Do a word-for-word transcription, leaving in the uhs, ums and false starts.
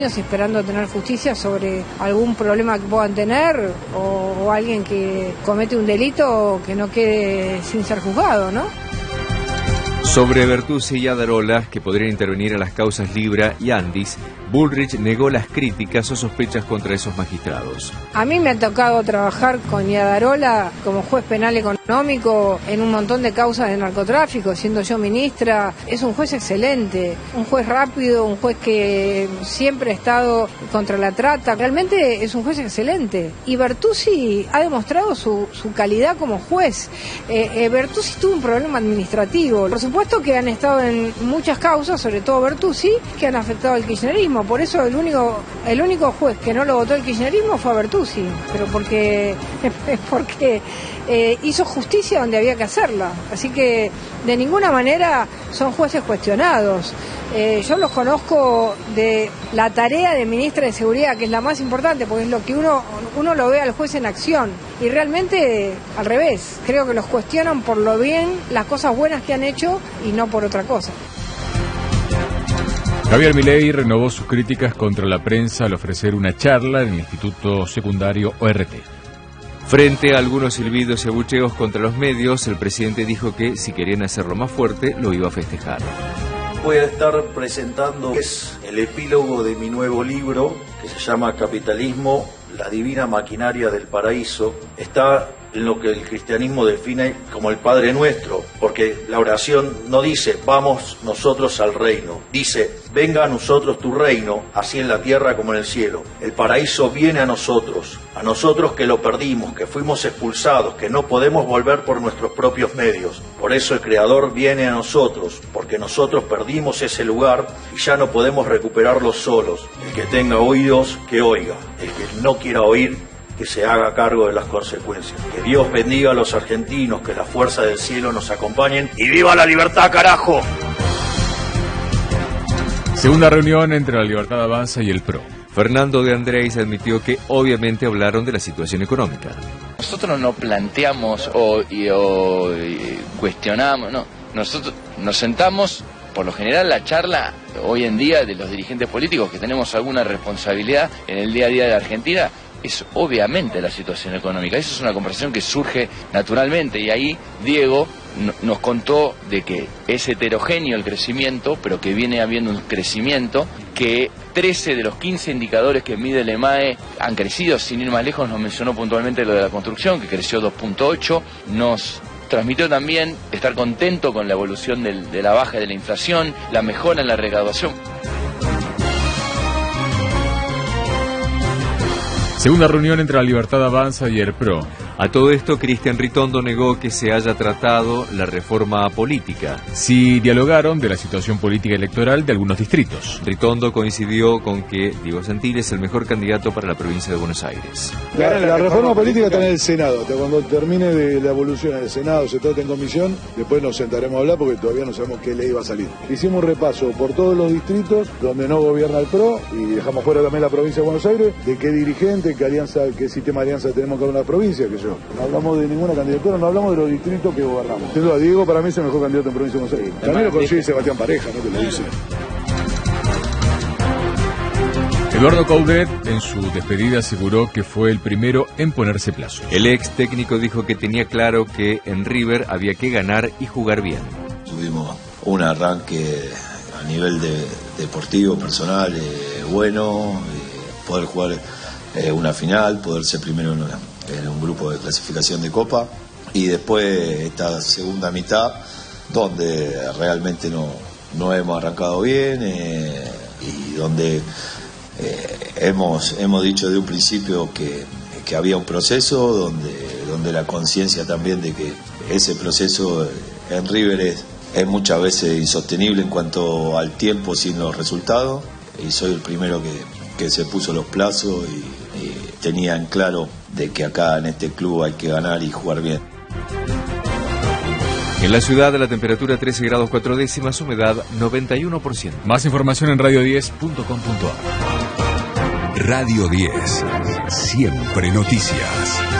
esperando tener justicia sobre algún problema que puedan tener o, o alguien que comete un delito que no quede sin ser juzgado, ¿no? Sobre Bertuzzi y Adarola, que podrían intervenir en las causas Libra y Andis, Bullrich negó las críticas o sospechas contra esos magistrados. A mí me ha tocado trabajar con Adarola como juez penal económico en un montón de causas de narcotráfico, siendo yo ministra. Es un juez excelente, un juez rápido, un juez que siempre ha estado contra la trata. Realmente es un juez excelente. Y Bertuzzi ha demostrado su, su calidad como juez. Eh, eh, Bertuzzi tuvo un problema administrativo. Por supuesto que han estado en muchas causas, sobre todo Bertuzzi, que han afectado al kirchnerismo. Por eso el único el único juez que no lo votó el kirchnerismo fue a Bertuzzi, pero porque, porque eh, hizo justicia donde había que hacerla. Así que de ninguna manera son jueces cuestionados. Eh, yo los conozco de la tarea de ministra de Seguridad, que es la más importante, porque es lo que uno, uno lo ve al juez en acción. Y realmente al revés, creo que los cuestionan por lo bien, las cosas buenas que han hecho y no por otra cosa. Javier Milei renovó sus críticas contra la prensa al ofrecer una charla en el Instituto Secundario O R T. Frente a algunos silbidos y abucheos contra los medios, el presidente dijo que si querían hacerlo más fuerte, lo iba a festejar. Voy a estar presentando es el epílogo de mi nuevo libro, que se llama Capitalismo, la divina maquinaria del paraíso. Está en lo que el cristianismo define como el Padre Nuestro, porque la oración no dice vamos nosotros al reino, dice venga a nosotros tu reino, así en la tierra como en el cielo. El paraíso viene a nosotros, a nosotros que lo perdimos, que fuimos expulsados, que no podemos volver por nuestros propios medios. Por eso el Creador viene a nosotros, porque nosotros perdimos ese lugar y ya no podemos recuperarlo solos. El que tenga oídos, que oiga. El que no quiera oír, que se haga cargo de las consecuencias. Que Dios bendiga a los argentinos, que la fuerza del cielo nos acompañen y ¡viva la libertad, carajo! Segunda reunión entre la Libertad Avanza y el P R O. Fernando de Andrés admitió que obviamente hablaron de la situación económica. Nosotros no planteamos o, y, o y cuestionamos, no. Nosotros nos sentamos, por lo general la charla hoy en día de los dirigentes políticos que tenemos alguna responsabilidad en el día a día de la Argentina, es obviamente la situación económica. Eso es una conversación que surge naturalmente y ahí Diego nos contó de que es heterogéneo el crecimiento, pero que viene habiendo un crecimiento, que trece de los quince indicadores que mide el E M A E han crecido. Sin ir más lejos, nos mencionó puntualmente lo de la construcción, que creció dos punto ocho, nos transmitió también estar contento con la evolución del, de la baja de la inflación, la mejora en la recaudación. Segunda reunión entre la Libertad Avanza y el P R O. A todo esto, Cristian Ritondo negó que se haya tratado la reforma política. Sí dialogaron de la situación política electoral de algunos distritos. Ritondo coincidió con que Diego Santilli es el mejor candidato para la provincia de Buenos Aires. La, la reforma política está en el Senado. Cuando termine de la evolución en el Senado, se trate en comisión, después nos sentaremos a hablar porque todavía no sabemos qué ley va a salir. Hicimos un repaso por todos los distritos donde no gobierna el P R O y dejamos fuera también la provincia de Buenos Aires, de qué dirigente, qué alianza, qué sistema de alianza tenemos con una provincia, que yo. No hablamos de ninguna candidatura, no hablamos de los distritos que gobernamos. Sin duda, Diego para mí es el mejor candidato en provincia de Buenos Aires. También lo consigue Sebastián Pareja, ¿no? Que lo dice. Eduardo Coudet en su despedida aseguró que fue el primero en ponerse plazo. El ex técnico dijo que tenía claro que en River había que ganar y jugar bien. Tuvimos un arranque a nivel de, deportivo, personal, eh, bueno, eh, poder jugar eh, una final, poder ser primero en, una, en un grupo de clasificación de Copa y después esta segunda mitad donde realmente no, no hemos arrancado bien eh, y donde eh, hemos, hemos dicho de un principio que, que había un proceso donde, donde la conciencia también de que ese proceso en River es, es muchas veces insostenible en cuanto al tiempo sin los resultados y soy el primero que, que se puso los plazos y, y tenía en claro de que acá en este club hay que ganar y jugar bien. En la ciudad, la temperatura trece grados cuatro décimas, humedad noventa y uno por ciento. Más información en radio diez punto com punto a r. Radio diez, siempre noticias.